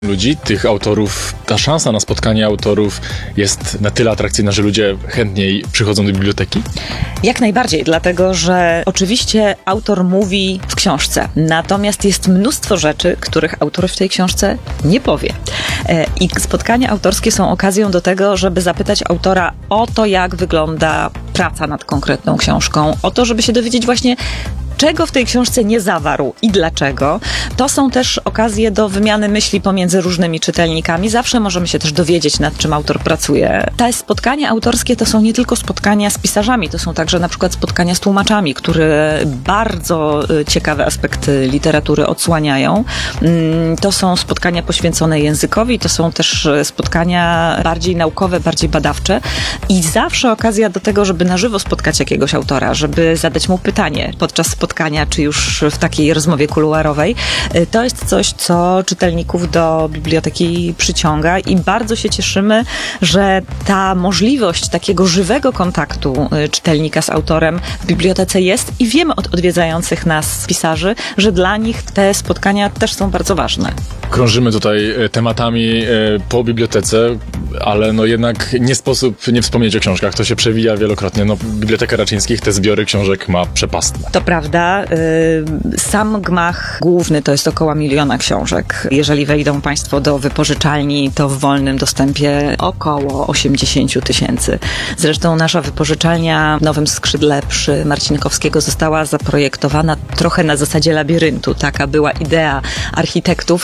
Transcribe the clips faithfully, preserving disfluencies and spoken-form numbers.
ludzi, tych autorów, ta szansa na spotkanie autorów jest na tyle atrakcyjna, że ludzie chętniej przychodzą do biblioteki? Jak najbardziej, dlatego że oczywiście autor mówi w książce, natomiast jest mnóstwo rzeczy, których autor w tej książce nie powie. I spotkania autorskie są okazją do tego, żeby zapytać autora o to, jak wygląda praca nad konkretną książką, o to, żeby się dowiedzieć właśnie, czego w tej książce nie zawarł i dlaczego. To są też okazje do wymiany myśli pomiędzy różnymi czytelnikami. Zawsze możemy się też dowiedzieć, nad czym autor pracuje. Te spotkania autorskie to są nie tylko spotkania z pisarzami, to są także na przykład spotkania z tłumaczami, które bardzo ciekawe aspekty literatury odsłaniają. To są spotkania poświęcone językowi, to są też spotkania bardziej naukowe, bardziej badawcze i zawsze okazja do tego, żeby na żywo spotkać jakiegoś autora, żeby zadać mu pytanie podczas spotkania, czy już w takiej rozmowie kuluarowej. To jest coś, co czytelników do biblioteki przyciąga i bardzo się cieszymy, że ta możliwość takiego żywego kontaktu czytelnika z autorem w bibliotece jest i wiemy od odwiedzających nas pisarzy, że dla nich te spotkania też są bardzo ważne. Krążymy tutaj tematami po bibliotece, ale no jednak nie sposób nie wspomnieć o książkach. To się przewija wielokrotnie. No, Biblioteka Raczyńskich te zbiory książek ma przepastne. To prawda. Sam gmach główny to jest około miliona książek. Jeżeli wejdą Państwo do wypożyczalni, to w wolnym dostępie około osiemdziesiąt tysięcy. Zresztą nasza wypożyczalnia w Nowym Skrzydle przy Marcinkowskiego została zaprojektowana trochę na zasadzie labiryntu. Taka była idea architektów,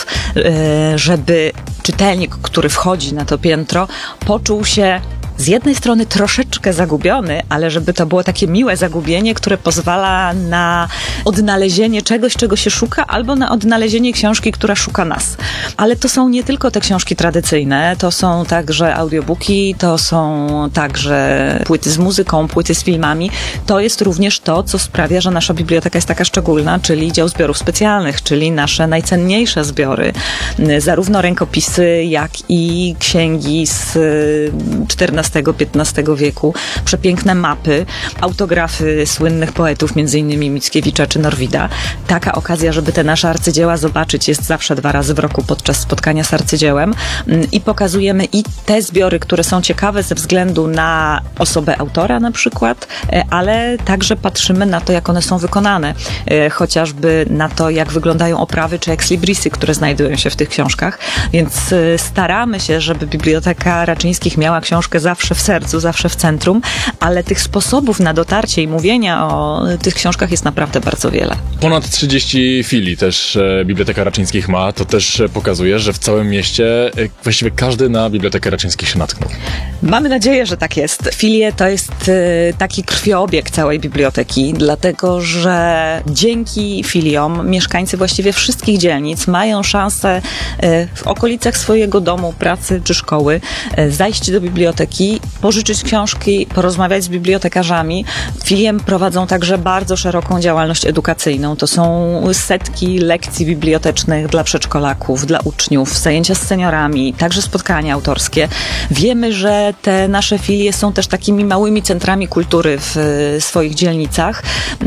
żeby czytelnik, który wchodzi na to piętro, poczuł się z jednej strony troszeczkę zagubiony, ale żeby to było takie miłe zagubienie, które pozwala na odnalezienie czegoś, czego się szuka, albo na odnalezienie książki, która szuka nas. Ale to są nie tylko te książki tradycyjne, to są także audiobooki, to są także płyty z muzyką, płyty z filmami. To jest również to, co sprawia, że nasza biblioteka jest taka szczególna, czyli dział zbiorów specjalnych, czyli nasze najcenniejsze zbiory. Zarówno rękopisy, jak i księgi z czternastego piętnastego wieku, przepiękne mapy, autografy słynnych poetów, między innymi Mickiewicza czy Norwida. Taka okazja, żeby te nasze arcydzieła zobaczyć, jest zawsze dwa razy w roku podczas spotkania z arcydziełem i pokazujemy i te zbiory, które są ciekawe ze względu na osobę autora na przykład, ale także patrzymy na to, jak one są wykonane. Chociażby na to, jak wyglądają oprawy czy exlibrisy, które znajdują się w tych książkach. Więc staramy się, żeby Biblioteka Raczyńskich miała książkę zawsze w sercu, zawsze w centrum, ale tych sposobów na dotarcie i mówienia o tych książkach jest naprawdę bardzo wiele. Ponad trzydzieści filii też e, Biblioteka Raczyńskich ma. To też e, pokazuje, że w całym mieście e, właściwie każdy na Bibliotekę Raczyńskich się natknął. Mamy nadzieję, że tak jest. Filie to jest e, taki krwiobieg całej biblioteki, dlatego że dzięki filiom mieszkańcy właściwie wszystkich dzielnic mają szansę e, w okolicach swojego domu, pracy czy szkoły e, zajść do biblioteki, pożyczyć książki, porozmawiać z bibliotekarzami. Filiem prowadzą także bardzo szeroką działalność edukacyjną. To są setki lekcji bibliotecznych dla przedszkolaków, dla uczniów, zajęcia z seniorami, także spotkania autorskie. Wiemy, że te nasze filie są też takimi małymi centrami kultury w swoich dzielnicach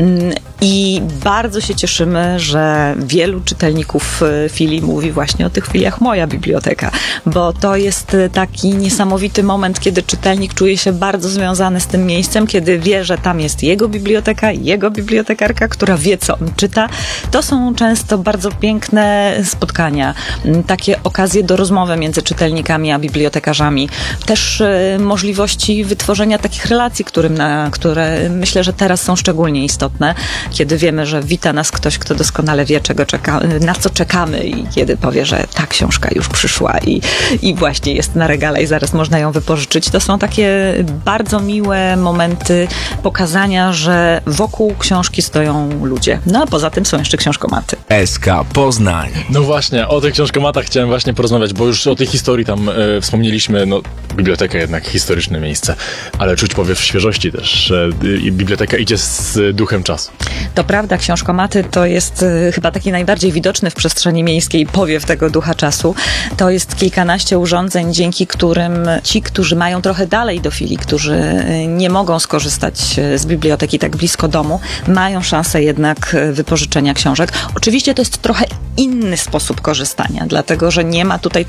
i bardzo się cieszymy, że wielu czytelników filii mówi właśnie o tych filiach moja biblioteka, bo to jest taki niesamowity moment, kiedy czytelnik czuje się bardzo związany z tym miejscem, kiedy wie, że tam jest jego biblioteka, jego bibliotekarka, która wie, co on czyta. To są często bardzo piękne spotkania, takie okazje do rozmowy między czytelnikami a bibliotekarzami. Też y, możliwości wytworzenia takich relacji, którym na, które myślę, że teraz są szczególnie istotne, kiedy wiemy, że wita nas ktoś, kto doskonale wie, czego czeka, na co czekamy i kiedy powie, że ta książka już przyszła i, i właśnie jest na regale i zaraz można ją wypożyczyć. To są takie bardzo miłe momenty pokazania, że wokół książki stoją ludzie. No a poza tym są jeszcze książkomaty. S K Poznań. No właśnie, o tych książkomatach chciałem właśnie porozmawiać, bo już o tej historii tam e, wspomnieliśmy. No, biblioteka jednak historyczne miejsce, ale czuć powiew świeżości też. E, biblioteka idzie z duchem czasu. To prawda, książkomaty to jest e, chyba taki najbardziej widoczny w przestrzeni miejskiej powiew tego ducha czasu. To jest kilkanaście urządzeń, dzięki którym ci, którzy mają trochę dalej do filii, którzy nie mogą skorzystać z biblioteki tak blisko domu, mają szansę jednak wypożyczenia książek. Oczywiście to jest trochę inny sposób korzystania, dlatego że nie ma tutaj